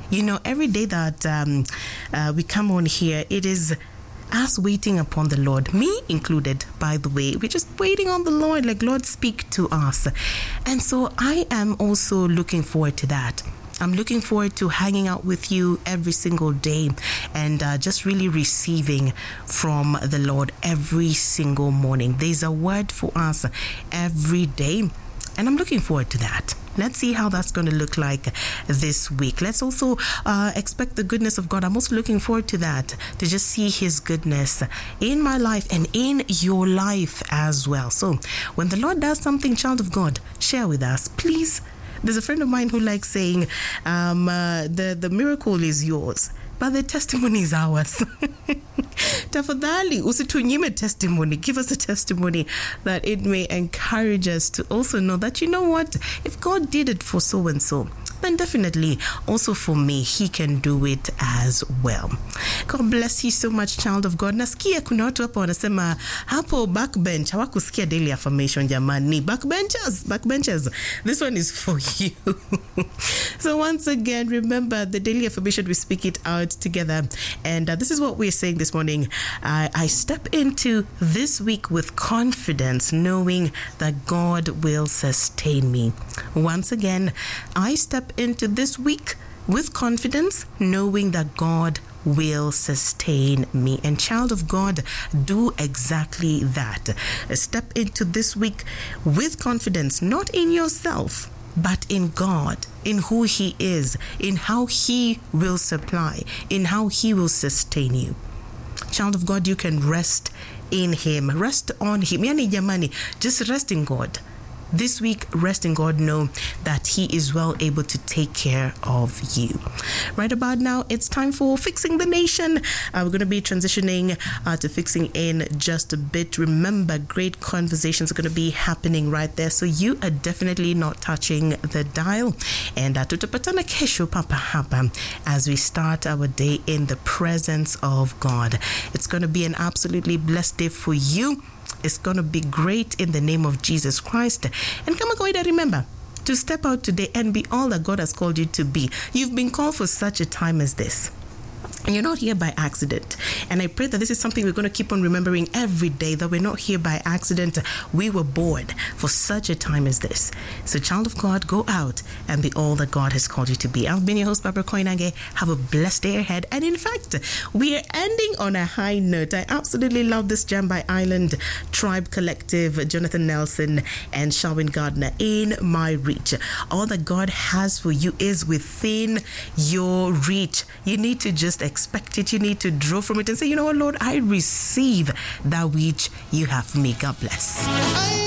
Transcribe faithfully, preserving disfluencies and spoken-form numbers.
You know, every day that um, uh, we come on here, it is us waiting upon the Lord, me included, by the way. We're just waiting on the Lord, like, Lord, speak to us. And so I am also looking forward to that. I'm looking forward to hanging out with you every single day and uh, just really receiving from the Lord every single morning. There's a word for us every day, and I'm looking forward to that. Let's see how that's going to look like this week. Let's also uh, expect the goodness of God. I'm also looking forward to that, to just see His goodness in my life and in your life as well. So when the Lord does something, child of God, share with us, please. There's a friend of mine who likes saying, um, uh, the, the miracle is yours, but the testimony is ours. Tafadhali, usitunyime testimony. Give us a testimony that it may encourage us to also know that, you know what, if God did it for so and so, then definitely also for me, He can do it as well. God bless you so much, child of God. Nasikia kuna watu hapo wanasema hapo backbench hawakusikia daily affirmation jamani. Backbenchers, backbenchers. This one is for you. So once again, remember the daily affirmation, we speak it out together. And uh, this is what we're saying this morning. Uh, I step into this week with confidence, knowing that God will sustain me. Once again, I step into this week with confidence, knowing that God will sustain me. And child of God, do exactly that. Step into this week with confidence, not in yourself, but in God, in who He is, in how He will supply, in how He will sustain you. Child of God, you can rest in Him, rest on Him. Yani jamani, just rest in God. This week, rest in God, know that He is well able to take care of you. Right about now, it's time for Fixing the Nation. Uh, we're going to be transitioning uh, to Fixing in just a bit. Remember, great conversations are going to be happening right there, so you are definitely not touching the dial. And uh, tutapatana kesho papa hapa as we start our day in the presence of God. It's going to be an absolutely blessed day for you. It's going to be great in the name of Jesus Christ. And kama kawaida, remember to step out today and be all that God has called you to be. You've been called for such a time as this. And you're not here by accident. And I pray that this is something we're going to keep on remembering every day, that we're not here by accident. We were born for such a time as this. So, child of God, go out and be all that God has called you to be. I've been your host, Barbara Koinange. Have a blessed day ahead. And in fact, we are ending on a high note. I absolutely love this jam by Island Tribe Collective, Jonathan Nelson and Shalwin Gardner, In My Reach. All that God has for you is within your reach. You need to just expect it. You need to draw from it and say, you know what, Lord, I receive that which you have for me. God bless.